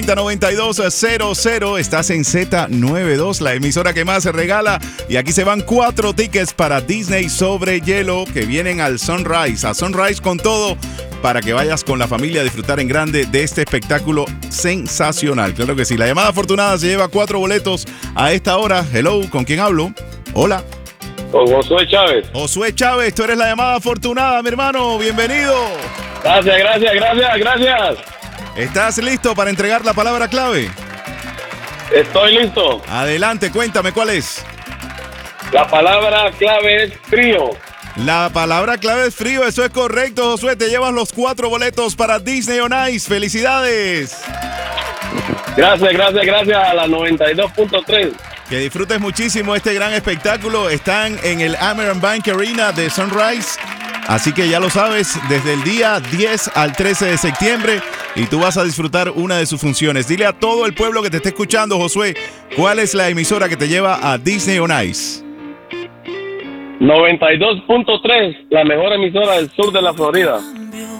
Z9200, estás en Z92, la emisora que más se regala. Y aquí se van 4 tickets para Disney sobre hielo que vienen al Sunrise. A Sunrise con todo para que vayas con la familia a disfrutar en grande de este espectáculo sensacional. Claro que sí. La llamada afortunada se lleva 4 boletos a esta hora. Hello, ¿con quién hablo? Hola. Con Josué Chávez. Josué Chávez, tú eres la llamada afortunada, mi hermano. Bienvenido. Gracias. ¿Estás listo para entregar la palabra clave? Estoy listo. Adelante, cuéntame cuál es. La palabra clave es frío. La palabra clave es frío, eso es correcto, Josué. Te llevas los 4 boletos para Disney on Ice. ¡Felicidades! Gracias a la 92.3. Que disfrutes muchísimo este gran espectáculo. Están en el Amerant Bank Arena de Sunrise. Así que ya lo sabes, desde el día 10 al 13 de septiembre. Y tú vas a disfrutar una de sus funciones. Dile a todo el pueblo que te esté escuchando, Josué, ¿cuál es la emisora que te lleva a Disney on Ice? 92.3, la mejor emisora del sur de la Florida.